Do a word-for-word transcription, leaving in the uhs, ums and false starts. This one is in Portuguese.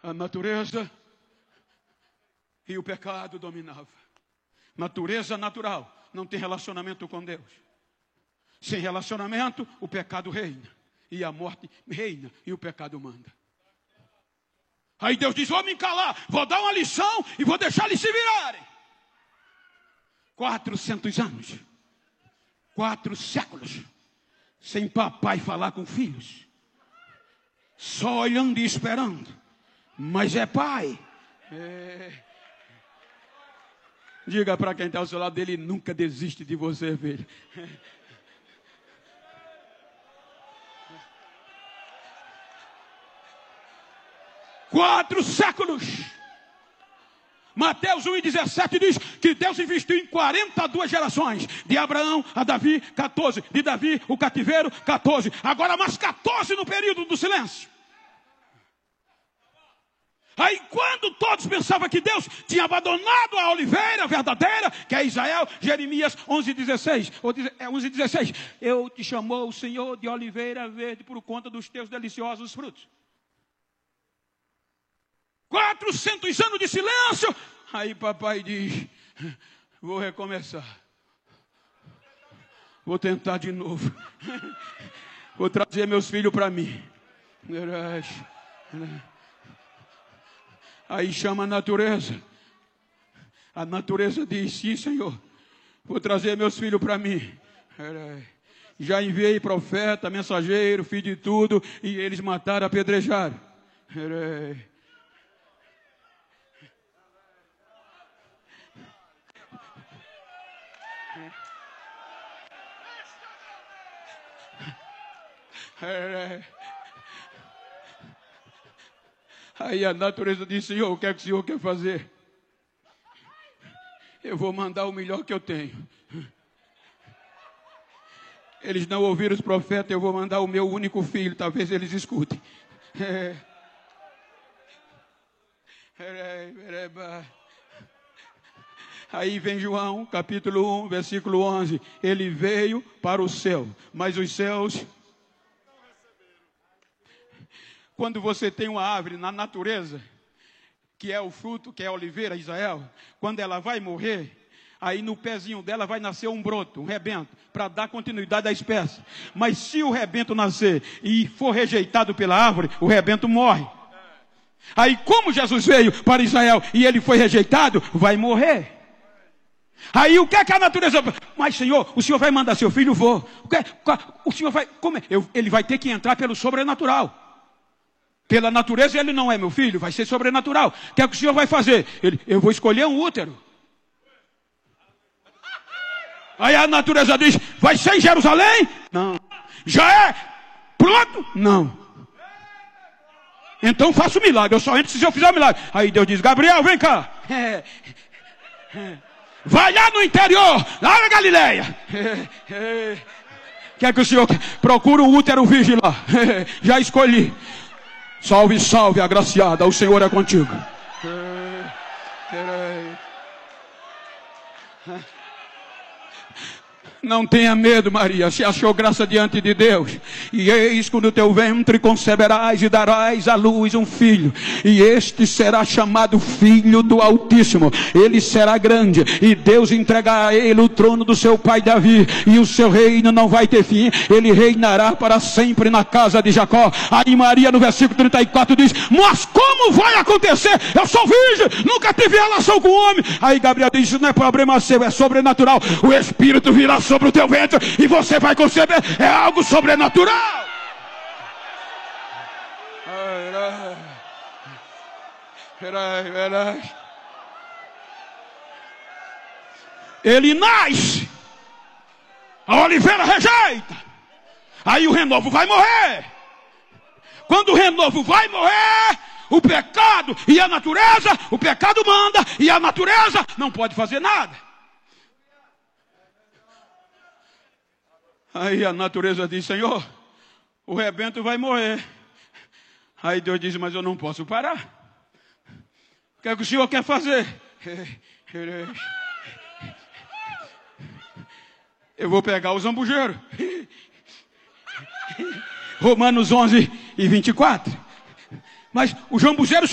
A natureza e o pecado dominavam. Natureza natural não tem relacionamento com Deus. Sem relacionamento, o pecado reina. E a morte reina e o pecado manda. Aí Deus diz, vou me calar, vou dar uma lição e vou deixar eles se virarem. Quatrocentos anos. Quatro séculos. Sem papai falar com filhos. Só olhando e esperando. Mas é pai. É... Diga para quem está ao seu lado, ele nunca desiste de você, filho. Quatro séculos. Mateus um e dezessete diz que Deus investiu em quarenta e duas gerações. De Abraão a Davi, quatorze. De Davi, o cativeiro, quatorze. Agora mais quatorze no período do silêncio. Aí quando todos pensavam que Deus tinha abandonado a oliveira verdadeira, que é Israel, Jeremias onze, dezesseis. Ou onze, dezesseis. Eu te chamou o Senhor de oliveira verde por conta dos teus deliciosos frutos. Quatrocentos anos de silêncio. Aí papai diz, vou recomeçar. Vou tentar de novo. Vou trazer meus filhos para mim. Aí chama a natureza. A natureza diz, sim, Senhor, vou trazer meus filhos para mim. Já enviei profeta, mensageiro, fiz de tudo, e eles mataram, apedrejaram. Aí a natureza disse, Senhor, o que é que o Senhor quer fazer? Eu vou mandar o melhor que eu tenho. Eles não ouviram os profetas, eu vou mandar o meu único filho, talvez eles escutem. Aí vem João, capítulo um, versículo onze. Ele veio para o céu, mas os céus... Quando você tem uma árvore na natureza, que é o fruto, que é a oliveira, Israel, quando ela vai morrer, aí no pezinho dela vai nascer um broto, um rebento, para dar continuidade à espécie. Mas se o rebento nascer e for rejeitado pela árvore, o rebento morre. Aí como Jesus veio para Israel e ele foi rejeitado, vai morrer. Aí o que é que a natureza... Mas Senhor, o Senhor vai mandar seu filho, vou. O, que, o Senhor vai... Como é? Eu, ele vai ter que entrar pelo sobrenatural. Pela natureza ele não é meu filho, vai ser sobrenatural. O que é que o Senhor vai fazer? Ele, eu vou escolher um útero. Aí a natureza diz, vai ser em Jerusalém? Não. Já é? Pronto? Não. Então faça o milagre, eu só entro se eu fizer o milagre. Aí Deus diz, Gabriel, vem cá. É, é. Vai lá no interior, lá na Galileia. É, é. Quer que o Senhor procure um útero virgem lá? É, já escolhi. Salve, salve, agraciada, o Senhor é contigo. Não tenha medo, Maria, se achou graça diante de Deus. E eis que no teu ventre conceberás e darás à luz um filho. E este será chamado Filho do Altíssimo. Ele será grande e Deus entregará a ele o trono do seu pai Davi. E o seu reino não vai ter fim. Ele reinará para sempre na casa de Jacó. Aí Maria no versículo trinta e quatro diz, mas como vai acontecer? Eu sou virgem, nunca tive relação com homem. Aí Gabriel diz, isso não é problema seu, é sobrenatural. O Espírito virá sobre sobre o teu ventre e você vai conceber, é algo sobrenatural. Ele nasce, a oliveira rejeita, aí o renovo vai morrer. Quando o renovo vai morrer, o pecado e a natureza, o pecado manda e a natureza não pode fazer nada. Aí a natureza diz, Senhor, o rebento vai morrer. Aí Deus diz, mas eu não posso parar. O que é que o Senhor quer fazer? Eu vou pegar o zambujeiro. Romanos onze e vinte e quatro. Mas o zambujeiro